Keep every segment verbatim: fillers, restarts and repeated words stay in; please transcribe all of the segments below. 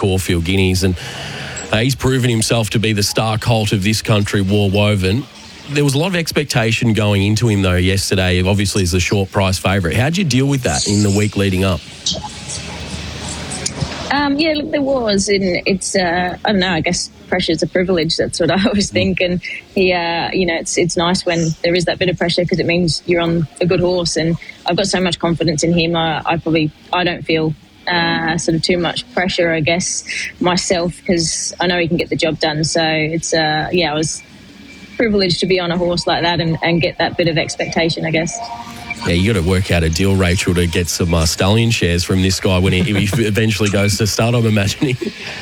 Caulfield Guineas, and uh, he's proven himself to be the star colt of this country, War Woven. There was a lot of expectation going into him, though, yesterday, obviously as the short price favourite. How'd you deal with that in the week leading up? Um, yeah, look, there was. And it's, uh, I don't know, I guess pressure's a privilege. That's what I always think. And, he, uh, you know, it's it's nice when there is that bit of pressure because it means you're on a good horse. And I've got so much confidence in him. I, I probably, I don't feel uh, sort of too much pressure, I guess, myself, because I know he can get the job done. So it's, uh, yeah, I was privileged to be on a horse like that and, and get that bit of expectation, I guess. Yeah, you got to work out a deal, Rachel, to get some uh, stallion shares from this guy when he, he eventually goes to start, I'm imagining.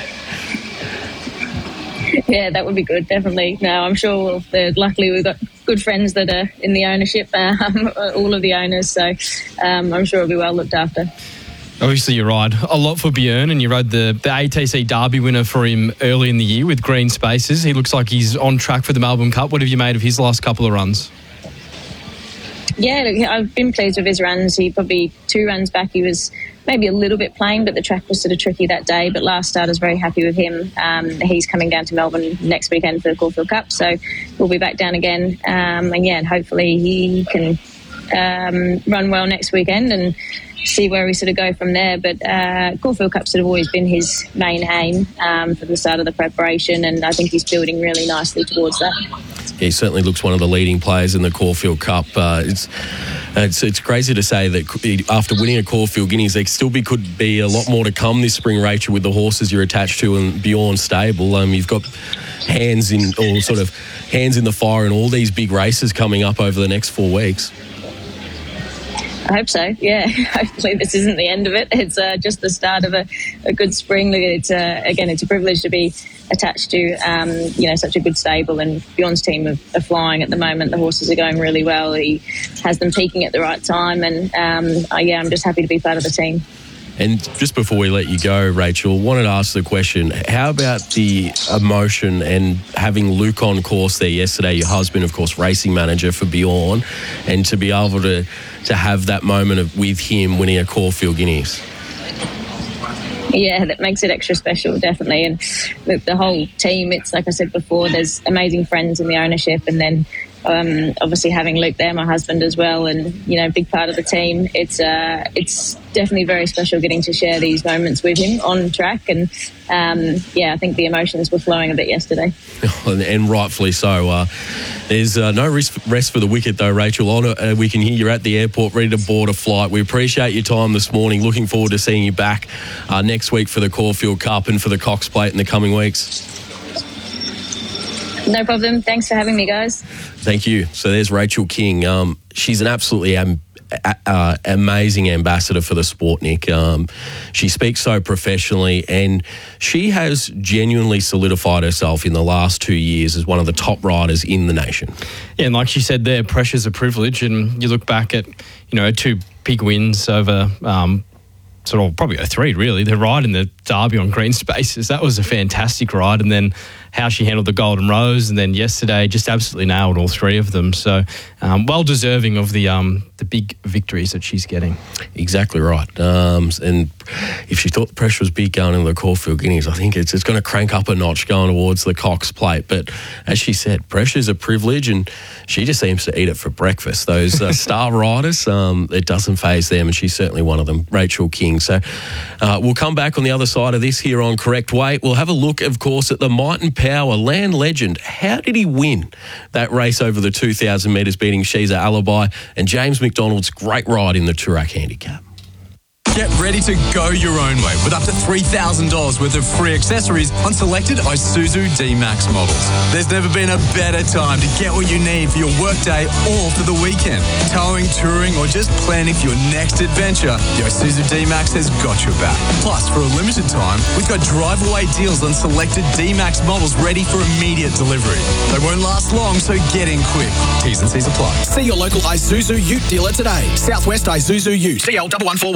Yeah, that would be good, definitely. No, I'm sure we'll, luckily we've got good friends that are in the ownership, um, all of the owners, so um, I'm sure it'll be well looked after. Obviously, you ride a lot for Björn, and you rode the, the A T C Derby winner for him early in the year with Green Spaces. He looks like he's on track for the Melbourne Cup. What have you made of his last couple of runs? Yeah, look, I've been pleased with his runs. He probably two runs back, he was maybe a little bit plain, but the track was sort of tricky that day. But last start, I was very happy with him. Um, he's coming down to Melbourne next weekend for the Caulfield Cup, so we'll be back down again. Um, and yeah, and hopefully he can um, run well next weekend and see where we sort of go from there. But uh, Caulfield Cup's sort of always been his main aim um, for the start of the preparation, and I think he's building really nicely towards that. He certainly looks one of the leading players in the Caulfield Cup. Uh, it's, it's it's crazy to say that after winning a Caulfield Guineas, there still be, could be a lot more to come this spring, Rachel, with the horses you're attached to and Bjorn stable. Um, you've got hands in, or sort of hands in the fire in all these big races coming up over the next four weeks. I hope so, yeah. Hopefully this isn't the end of it. It's uh, just the start of a, a good spring. It's uh, again, it's a privilege to be attached to, um, you know, such a good stable, and Bjorn's team are, are flying at the moment. The horses are going really well. He has them peaking at the right time, and um, uh, yeah, I'm just happy to be part of the team. And just before we let you go, Rachel, wanted to ask the question, how about the emotion and having Luke on course there yesterday, your husband, of course, racing manager for Bjorn, and to be able to, to have that moment of, with him winning a Caulfield Guineas? Yeah, that makes it extra special, definitely. And the, the whole team, it's like I said before, there's amazing friends in the ownership, and then Um, obviously having Luke there, my husband as well, and you know, big part of the team. It's uh, it's definitely very special getting to share these moments with him on track, and um, yeah, I think the emotions were flowing a bit yesterday. and, and rightfully so. Uh, there's uh, no rest, rest for the wicket, though, Rachel. On uh, we can hear you're at the airport, ready to board a flight. We appreciate your time this morning. Looking forward to seeing you back uh, next week for the Caulfield Cup and for the Cox Plate in the coming weeks. No problem. Thanks for having me, guys. Thank you. So there's Rachel King. Um, she's an absolutely am- uh, amazing ambassador for the sport, Nick. Um, she speaks so professionally, and she has genuinely solidified herself in the last two years as one of the top riders in the nation. Yeah, and like she said there, pressure's a privilege, and you look back at, you know, two big wins over um, sort of probably a three, really. The ride in the Derby on Green Spaces, that was a fantastic ride, and then how she handled the Golden Rose, and then yesterday just absolutely nailed all three of them. So um, well deserving of the um, the big victories that she's getting. Exactly right. Um, and if she thought the pressure was big going into the Caulfield Guineas, I think it's, it's going to crank up a notch going towards the Cox Plate. But as she said, pressure's a privilege, and she just seems to eat it for breakfast. Those uh, star riders, um, it doesn't faze them, and she's certainly one of them, Rachel King. So uh, we'll come back on the other side of this here on Correct Weight. We'll have a look, of course, at the Might and Power Land Legend. How did he win that race over the two thousand metres, beating Shiza Alibi and James McDonald's great ride in the Toorak Handicap? Get ready to go your own way with up to three thousand dollars worth of free accessories on selected Isuzu D-Max models. There's never been a better time to get what you need for your workday or for the weekend. Towing, touring, or just planning for your next adventure, the Isuzu D-Max has got your back. Plus, for a limited time, we've got drive-away deals on selected D-Max models ready for immediate delivery. They won't last long, so get in quick. T's and C's apply. See your local Isuzu Ute dealer today. Southwest Isuzu Ute. C L one one four one. The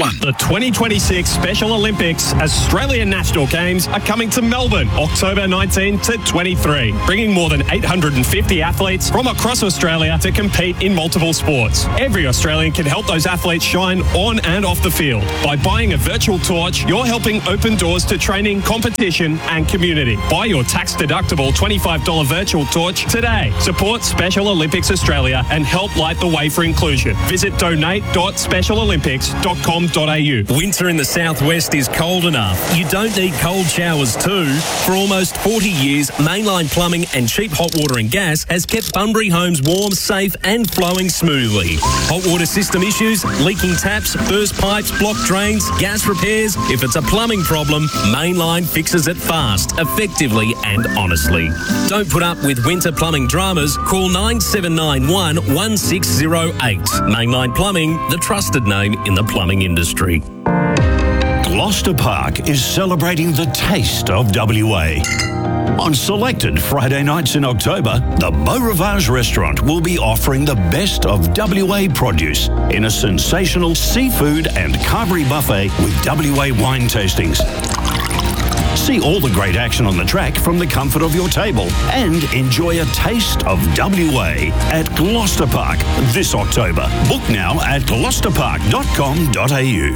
twenty twenty-six Special Olympics Australian National Games are coming to Melbourne, October nineteenth to twenty-three, bringing more than eight hundred fifty athletes from across Australia to compete in multiple sports. Every Australian can help those athletes shine on and off the field. By buying a virtual torch, you're helping open doors to training, competition and community. Buy your tax-deductible twenty-five dollars virtual torch today. Support Special Olympics Australia and help light the way for inclusion. Visit donate dot special olympics dot com dot a u. Winter in the southwest is cold enough. You don't need cold showers too. For almost forty years, Mainline Plumbing and Cheap Hot Water and Gas has kept Bunbury homes warm, safe and flowing smoothly. Hot water system issues, leaking taps, burst pipes, blocked drains, gas repairs. If it's a plumbing problem, Mainline fixes it fast, effectively and honestly. Don't put up with winter plumbing dramas. Call nine seven nine one, one six zero eight. Mainline Plumbing, the trusted name in the plumbing industry. Gloucester Park is celebrating the taste of W A. On selected Friday nights in October, the Beau Rivage restaurant will be offering the best of W A produce in a sensational seafood and carvery buffet with W A wine tastings. See all the great action on the track from the comfort of your table and enjoy a taste of W A at Gloucester Park this October. Book now at gloucester park dot com dot a u.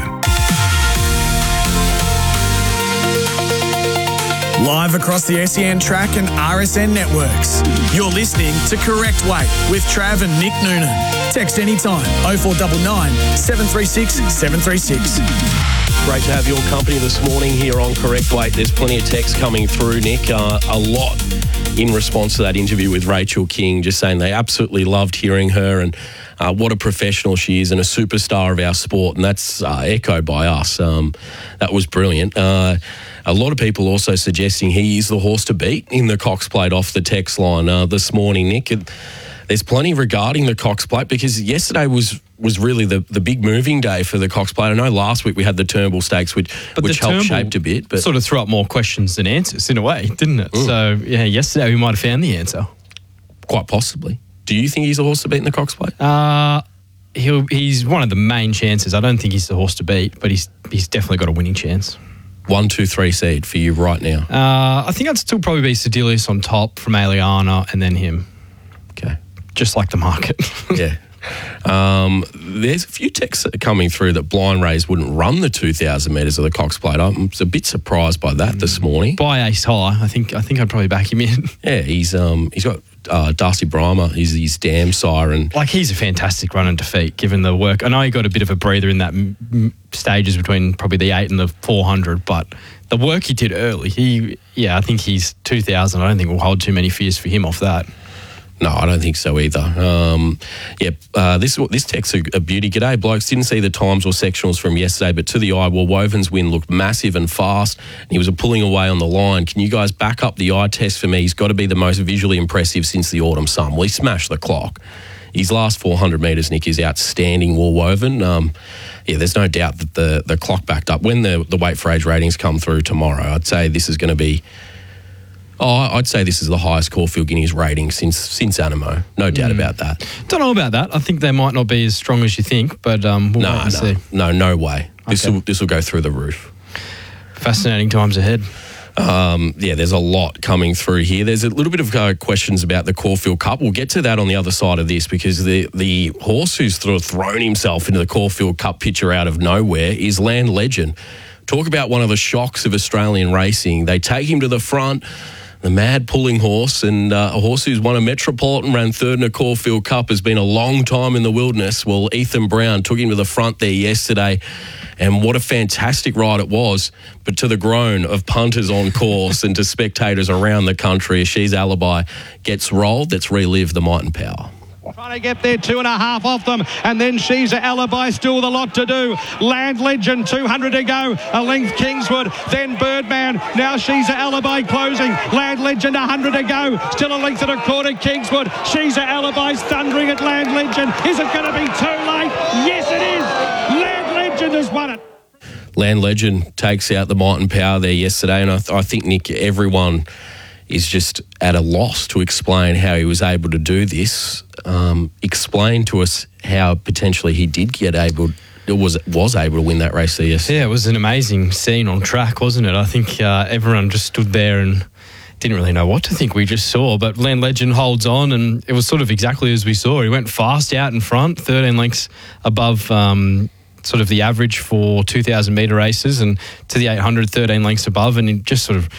Live across the S E N track and R S N networks. You're listening to Correct Weight with Trav and Nick Noonan. Text anytime oh four nine nine, seven three six, seven three six. Great to have your company this morning here on Correct Weight. There's plenty of text coming through, Nick. Uh, a lot in response to that interview with Rachel King, just saying they absolutely loved hearing her and uh, what a professional she is and a superstar of our sport. And that's uh, echoed by us. Um, that was brilliant. Uh, a lot of people also suggesting he is the horse to beat in the Cox Plate off the text line uh, this morning, Nick. It, there's plenty regarding the Cox Plate because yesterday was was really the, the big moving day for the Cox Plate. I know last week we had the Turnbull Stakes, which, which helped shaped a bit. But sort of threw up more questions than answers in a way, didn't it? Mm. So, yeah, yesterday we might have found the answer. Quite possibly. Do you think he's a horse to beat in the Cox Plate? Uh, he'll, he's one of the main chances. I don't think he's the horse to beat, but he's he's definitely got a winning chance. One, two, three seed for you right now? Uh, I think I'd still probably be Sedilius on top from Aliana and then him. Okay. Just like the market. Yeah. Um, there's a few texts coming through that Blind Rays wouldn't run the two thousand metres of the Cox Plate. I'm a bit surprised by that this morning. By Ace High, I think I think I'd probably back him in. Yeah, he's um he's got uh, Darcy Brymer. He's his damn siren. Like he's a fantastic run and defeat given the work. I know he got a bit of a breather in that m- m- stages between probably the eight and the four hundred, but the work he did early, he yeah, I think he's two thousand. I don't think we'll hold too many fears for him off that. No, I don't think so either. Um, yeah, uh, this this text's a, a beauty. G'day, blokes. Didn't see the times or sectionals from yesterday, but to the eye, well, Woven's win looked massive and fast, and he was pulling away on the line. Can you guys back up the eye test for me? He's got to be the most visually impressive since the autumn sun. Well, he smashed the clock. His last four hundred metres, Nick, is outstanding, War Woven. Um, yeah, there's no doubt that the, the clock backed up. When the, the weight for age ratings come through tomorrow, I'd say this is going to be... Oh, I'd say this is the highest Caulfield Guineas rating since since Animo. No doubt mm. about that. Don't know about that. I think they might not be as strong as you think, but um, we'll no, wait and no, see. No, no way. This okay. will this will go through the roof. Fascinating times ahead. Um, yeah, there's a lot coming through here. There's a little bit of uh, questions about the Caulfield Cup. We'll get to that on the other side of this because the, the horse who's sort of thrown himself into the Caulfield Cup picture out of nowhere is Land Legend. Talk about one of the shocks of Australian racing. They take him to the front. The mad pulling horse, and uh, a horse who's won a Metropolitan, ran third in a Caulfield Cup, has been a long time in the wilderness. Well, Ethan Brown took him to the front there yesterday, and what a fantastic ride it was, but to the groan of punters on course and to spectators around the country as She's Alibi gets rolled. Let's relive the might and power. Trying to get there, two and a half off them, and then She's a Alibi, still the lot to do. Land Legend, two hundred to go, a length Kingswood, then Birdman, now She's a Alibi closing, Land Legend, one hundred to go, still a length and a quarter Kingswood, She's a Alibi's thundering at Land Legend. Is it going to be too late? Yes, it is. Land Legend has won it. Land Legend takes out the might and power there yesterday, and I, th- I think, Nick, everyone is just at a loss to explain how he was able to do this. Um, explain to us how potentially he did get able was was able to win that race there. Yes. Yeah, it was an amazing scene on track, wasn't it? I think uh, everyone just stood there and didn't really know what to think we just saw. But Land Legend holds on, and it was sort of exactly as we saw. He went fast out in front, thirteen lengths above um, sort of the average for two thousand metre races, and to the eight hundred, thirteen lengths above, and he just sort of